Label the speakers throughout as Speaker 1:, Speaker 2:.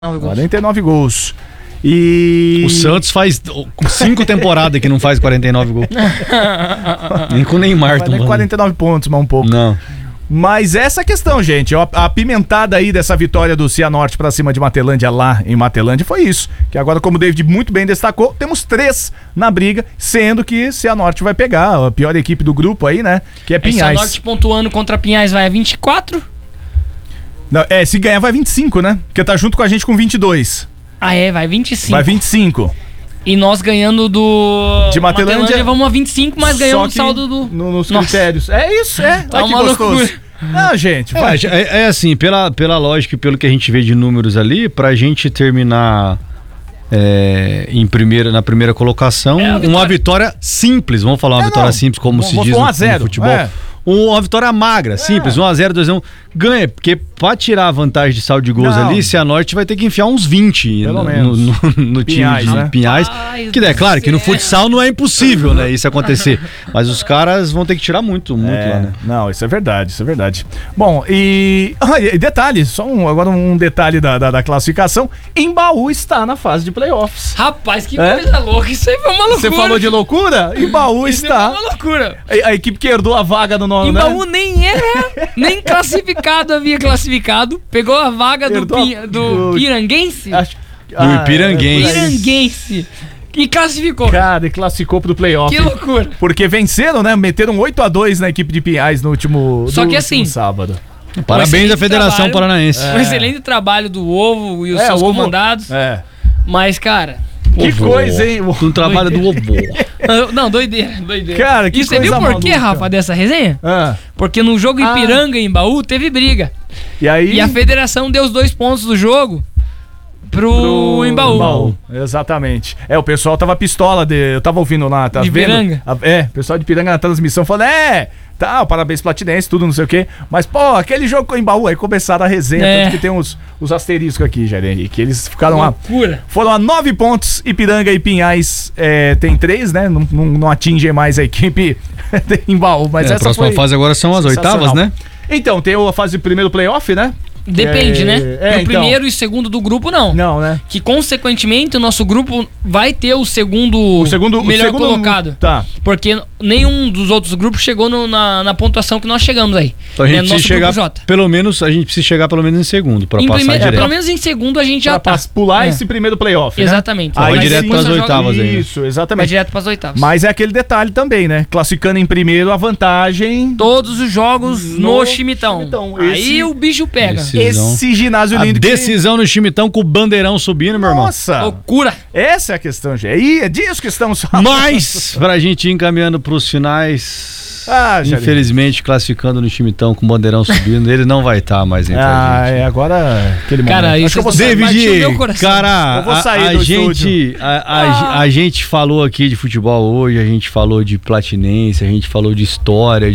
Speaker 1: 49 gols. E...
Speaker 2: O Santos faz 5 temporadas que não faz 49 gols. Nem com o Neymar,
Speaker 1: não é 49 pontos, mas um pouco.
Speaker 2: Não.
Speaker 1: Mas essa é a questão, gente. A pimentada aí dessa vitória do Cianorte pra cima de Matelândia lá em Matelândia foi isso. Que agora, como o David muito bem destacou, temos 3 na briga, sendo que Cianorte vai pegar a pior equipe do grupo aí, né? Que é Pinhais.
Speaker 3: Cianorte pontuando contra Pinhais vai a 24?
Speaker 1: Não, se ganhar vai 25, né? Porque tá junto com a gente com 22.
Speaker 3: Ah, vai 25.
Speaker 1: Vai 25.
Speaker 3: E nós ganhando
Speaker 1: de Matelândia
Speaker 3: vamos a 25, mas ganhamos o saldo do...
Speaker 1: nos critérios. É isso,
Speaker 3: Tá uma loucura.
Speaker 1: Não, gente, vai.
Speaker 2: É assim, pela lógica e pelo que a gente vê de números ali, pra gente terminar na primeira colocação, uma vitória simples, vamos falar uma vitória simples, como se diz no futebol. Uma vitória magra, simples, 1-0, 2-1, ganha, porque pra tirar a vantagem de saldo de gols ali, Cianorte vai ter que enfiar uns 20 no
Speaker 1: Pinhais,
Speaker 2: time de Pinhais, que é claro que no futsal não é impossível, né, isso acontecer, mas os caras vão ter que tirar muito lá, né?
Speaker 1: Não, isso é verdade. Bom, e detalhe, agora um detalhe da classificação, Embaú está na fase de playoffs.
Speaker 3: Rapaz, que coisa louca, isso aí foi uma loucura.
Speaker 1: Você falou de loucura? Embaú está.
Speaker 3: Foi uma loucura.
Speaker 1: A equipe que herdou a vaga no nome,
Speaker 3: Embaú nem classificado havia classificado, pegou a vaga do Piranguense.
Speaker 2: Do
Speaker 3: Piranguense. E classificou.
Speaker 1: Cara, e classificou pro playoff.
Speaker 3: Que loucura.
Speaker 1: Porque venceram, né? Meteram 8-2 na equipe de Pinhais no último
Speaker 3: sábado.
Speaker 2: Parabéns à Federação Paranaense.
Speaker 3: Um excelente trabalho do Ovo e os seus comandados. Mas, cara...
Speaker 1: Que coisa, hein?
Speaker 2: Um trabalho do Ovo.
Speaker 3: Não, doideira.
Speaker 1: Cara, que
Speaker 3: e você viu por quê, Rafa, dessa resenha? Porque no jogo Ipiranga e Embaú teve briga. E a federação deu os 2 pontos do jogo pro Embaú.
Speaker 1: Exatamente. O pessoal tava pistola, eu tava ouvindo lá, tá vendo?
Speaker 3: Piranga.
Speaker 1: O pessoal de Piranga na transmissão falando, parabéns Platinense, tudo não sei o quê. Mas, aquele jogo com o Embaú, aí começaram a resenha, tanto que tem os asteriscos aqui, Jair, que eles ficaram foram a 9 pontos, Ipiranga e Pinhais tem 3, né? Não atingem mais a equipe de Embaú, mas
Speaker 2: a próxima fase agora são as oitavas, né?
Speaker 1: Então, tem a fase de primeiro playoff, né?
Speaker 3: Depende, né? O primeiro e segundo do grupo, não.
Speaker 1: Não, né?
Speaker 3: Que, consequentemente, o nosso grupo vai ter o segundo melhor colocado.
Speaker 1: Tá.
Speaker 3: Porque nenhum dos outros grupos chegou na pontuação que nós chegamos aí.
Speaker 2: Então a gente precisa chegar, a gente precisa chegar pelo menos em segundo pra passar direto.
Speaker 3: Pelo menos em segundo a gente já tá.
Speaker 1: Pular esse primeiro playoff, né?
Speaker 3: Exatamente.
Speaker 2: Vai direto pras oitavas aí.
Speaker 1: Isso, exatamente.
Speaker 3: Vai direto pras oitavas.
Speaker 1: Mas é aquele detalhe também, né? Classificando em primeiro, a vantagem...
Speaker 3: Todos os jogos no Chimitão. Aí o bicho pega.
Speaker 1: Esse ginásio lindo.
Speaker 2: Decisão no Chimitão com o bandeirão subindo, meu irmão.
Speaker 1: Nossa!
Speaker 3: Loucura!
Speaker 1: Essa é a questão, gente. E é disso que estamos falando.
Speaker 2: Mas, pra gente ir encaminhando pros finais, infelizmente, classificando no Chimitão com o bandeirão subindo, ele não vai estar mais entre a gente.
Speaker 1: Agora aquele momento.
Speaker 3: Cara, isso
Speaker 2: David, cara,
Speaker 1: eu vou sair
Speaker 2: a gente falou aqui de futebol hoje, a gente falou de Platinense, a gente falou de história,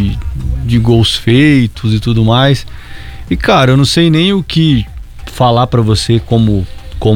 Speaker 2: de gols feitos e tudo mais. E, cara, eu não sei nem o que falar pra você como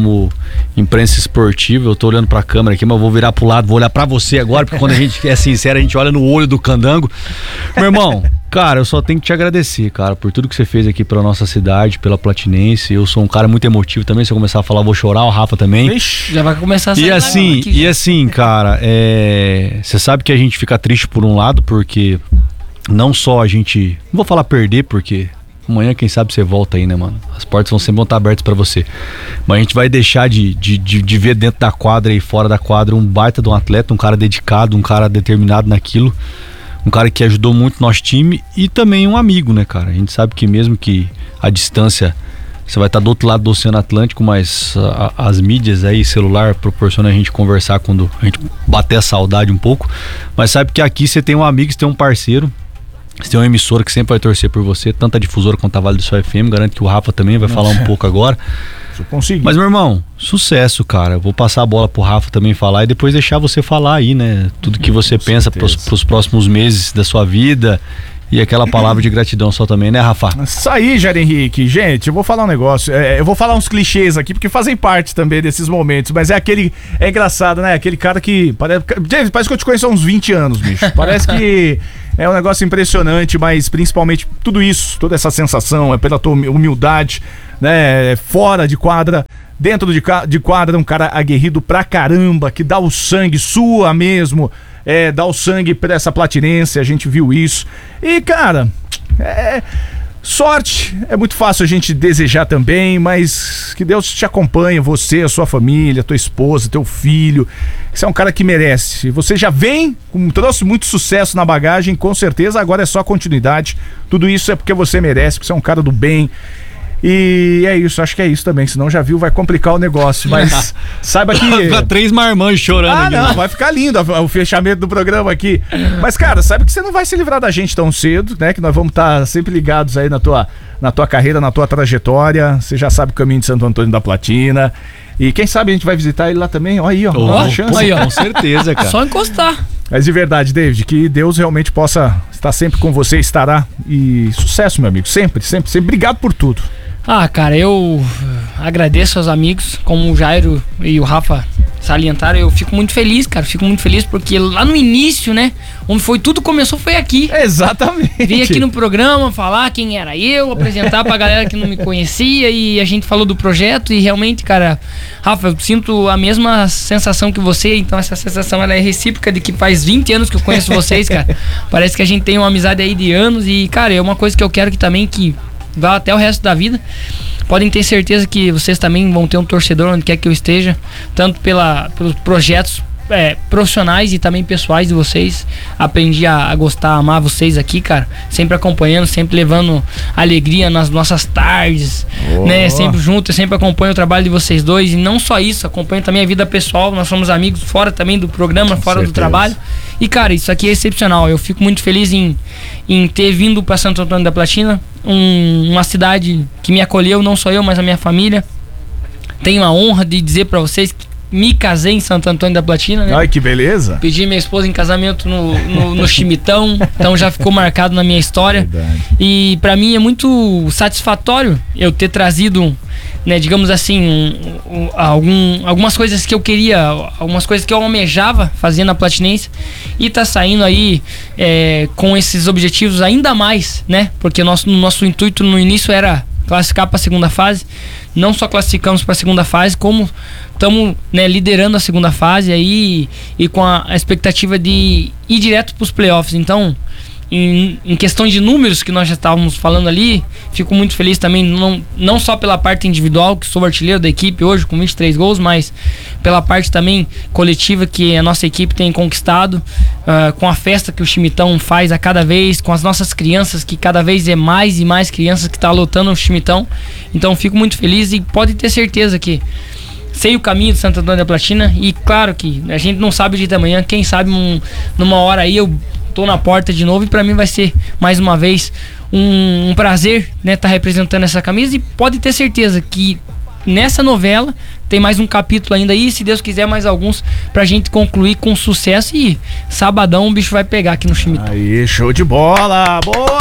Speaker 2: imprensa esportiva. Eu tô olhando pra câmera aqui, mas eu vou virar pro lado, vou olhar pra você agora, porque quando a gente é sincero, a gente olha no olho do candango. Meu irmão, cara, eu só tenho que te agradecer, cara, por tudo que você fez aqui pela nossa cidade, pela Platinense. Eu sou um cara muito emotivo também, se eu começar a falar, eu vou chorar, o Rafa também.
Speaker 3: Ixi, já vai começar a sair
Speaker 2: E assim, cara, você sabe que a gente fica triste por um lado, porque não só a gente... Não vou falar perder, porque... Amanhã, quem sabe, você volta aí, né, mano? As portas vão sempre estar abertas pra você. Mas a gente vai deixar de ver dentro da quadra e fora da quadra um baita de um atleta, um cara dedicado, um cara determinado naquilo. Um cara que ajudou muito nosso time e também um amigo, né, cara? A gente sabe que mesmo que a distância, você vai estar do outro lado do Oceano Atlântico, mas as mídias aí, celular, proporciona a gente conversar quando a gente bater a saudade um pouco. Mas sabe que aqui você tem um amigo, você tem um parceiro. Você tem uma emissora que sempre vai torcer por você, tanto a difusora quanto a Vale do Sol FM. Garanto que o Rafa também vai falar um pouco agora.
Speaker 1: Se eu conseguir.
Speaker 2: Mas, meu irmão, sucesso, cara. Eu vou passar a bola pro Rafa também falar e depois deixar você falar aí, né? Tudo que você pensa pros próximos meses da sua vida E aquela palavra de gratidão só também, né, Rafa?
Speaker 1: Isso aí, Jair Henrique. Gente, eu vou falar um negócio. Eu vou falar uns clichês aqui, porque fazem parte também desses momentos. Mas é engraçado, né? Aquele cara que... Parece que eu te conheço há uns 20 anos, bicho. Parece que é um negócio impressionante, mas principalmente tudo isso, toda essa sensação, é pela tua humildade, né? Fora de quadra, dentro de quadra, um cara aguerrido pra caramba, que dá o sangue, sua mesmo. Dá o sangue pra essa Platinense, a gente viu isso. E, cara, sorte, é muito fácil a gente desejar também, mas que Deus te acompanhe, você, a sua família, tua esposa, teu filho. Você é um cara que merece. Você já trouxe muito sucesso na bagagem, com certeza, agora é só continuidade. Tudo isso é porque você merece, porque você é um cara do bem. E é isso, acho que é isso também, senão já viu, vai complicar o negócio, mas saiba que...
Speaker 2: Fica 3 marmanjos chorando.
Speaker 1: Não, vai ficar lindo o fechamento do programa aqui. Mas, cara, saiba que você não vai se livrar da gente tão cedo, né? Que nós vamos estar sempre ligados aí na tua carreira, na tua trajetória. Você já sabe o caminho de Santo Antônio da Platina. E quem sabe a gente vai visitar ele lá também. Olha aí, ó.
Speaker 2: Uma chance. Aí, ó. Com certeza, cara.
Speaker 3: Só encostar.
Speaker 1: Mas de verdade, David, que Deus realmente possa estar sempre com você, estará. E sucesso, meu amigo. Sempre, sempre, sempre. Obrigado por tudo.
Speaker 3: Cara, eu agradeço aos amigos, como o Jairo e o Rafa salientaram, eu fico muito feliz, cara, porque lá no início, né, onde tudo começou foi aqui.
Speaker 1: Exatamente.
Speaker 3: Vim aqui no programa falar quem era eu, apresentar pra galera que não me conhecia e a gente falou do projeto e realmente, cara, Rafa, eu sinto a mesma sensação que você, então essa sensação ela é recíproca de que faz 20 anos que eu conheço vocês, cara. Parece que a gente tem uma amizade aí de anos e, cara, é uma coisa que eu quero que vá até o resto da vida. Podem ter certeza que vocês também vão ter um torcedor onde quer que eu esteja, tanto pelos projetos profissionais e também pessoais de vocês. Aprendi a gostar, a amar vocês aqui, cara, sempre acompanhando, sempre levando alegria nas nossas tardes, né, sempre junto, eu sempre acompanho o trabalho de vocês dois, e não só isso, acompanho também a vida pessoal, nós somos amigos fora também do programa, fora do trabalho, e cara, isso aqui é excepcional, eu fico muito feliz em ter vindo para Santo Antônio da Platina, uma cidade que me acolheu, não só eu, mas a minha família. Tenho a honra de dizer para vocês que me casei em Santo Antônio da Platina, né?
Speaker 1: Ai, que beleza.
Speaker 3: Pedi minha esposa em casamento no Chimitão, então já ficou marcado na minha história. Verdade. E pra mim é muito satisfatório eu ter trazido, né, digamos assim, algumas coisas que eu queria, algumas coisas que eu almejava fazer na Platinense, e tá saindo aí com esses objetivos ainda mais, né? Porque nosso intuito no início era classificar para a segunda fase. Não só classificamos para a segunda fase, como estamos, né, liderando a segunda fase aí e com a expectativa de ir direto para os playoffs. Então, em questão de números que nós já estávamos falando ali, fico muito feliz também, não só pela parte individual, que sou artilheiro da equipe hoje com 23 gols, mas pela parte também coletiva que a nossa equipe tem conquistado, com a festa que o Chimitão faz a cada vez, com as nossas crianças, que cada vez é mais e mais crianças que estão lotando o Chimitão. Então fico muito feliz e pode ter certeza que sei o caminho de Santo Antônio da Platina, e claro que a gente não sabe o dia da manhã, quem sabe numa hora aí eu tô na porta de novo, e pra mim vai ser mais uma vez um prazer, né, tá representando essa camisa, e pode ter certeza que nessa novela tem mais um capítulo ainda aí, se Deus quiser mais alguns pra gente concluir com sucesso, e sabadão o bicho vai pegar aqui no Chimitão.
Speaker 1: Aí, show de bola!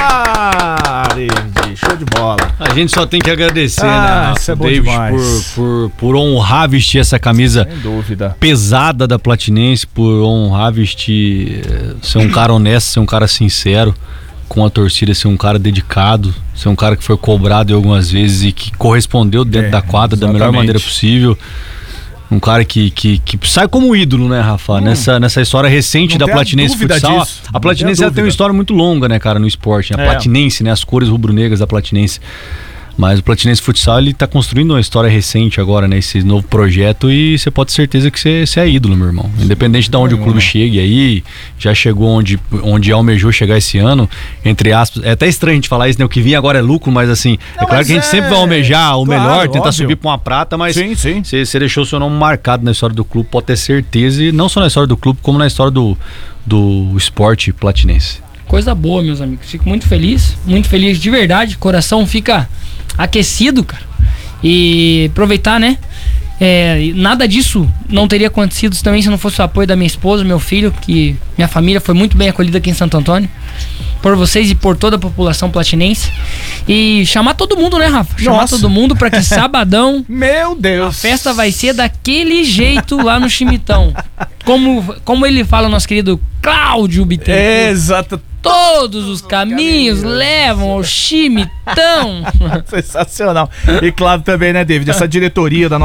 Speaker 1: Boa! David, show de bola.
Speaker 2: A gente só tem que agradecer, né,
Speaker 1: isso é bom
Speaker 2: David,
Speaker 1: demais.
Speaker 2: por honrar vestir essa camisa pesada da Platinense, por honrar vestir, ser um cara honesto, ser um cara sincero com a torcida, ser um cara dedicado, ser um cara que foi cobrado algumas vezes e que correspondeu dentro da quadra da melhor maneira possível. Um cara que sai como ídolo, né, Rafa? Nessa história recente da Platinense Futsal. Disso. A Platinense ela tem uma história muito longa, né, cara, no esporte. A Platinense, né, as cores rubro-negras da Platinense. Mas o Platinense Futsal, ele tá construindo uma história recente agora, né? Esse novo projeto, e você pode ter certeza que você é ídolo, meu irmão. Independente de onde o clube chegue aí, já chegou onde almejou chegar esse ano, entre aspas. É até estranho a gente falar isso, né? O que vinha agora é lucro, mas assim, é claro que a gente sempre vai almejar o melhor, tentar subir pra uma prata, mas você deixou o seu nome marcado na história do clube, pode ter certeza, e não só na história do clube, como na história do esporte platinense.
Speaker 3: Coisa boa, meus amigos. Fico muito feliz de verdade. Coração fica aquecido, cara. E aproveitar, né, Nada disso não teria acontecido também se não fosse o apoio da minha esposa, meu filho, que minha família foi muito bem acolhida aqui em Santo Antônio, por vocês e por toda a população platinense. E chamar todo mundo, né, Rafa? Chamar todo mundo pra que sabadão,
Speaker 1: meu Deus,
Speaker 3: a festa vai ser daquele jeito lá no Chimitão. Como ele fala, o nosso querido Cláudio Bittencourt.
Speaker 1: Exato.
Speaker 3: Todos os caminhos levam ao Chimitão.
Speaker 1: Sensacional. E claro também, né, David, essa diretoria da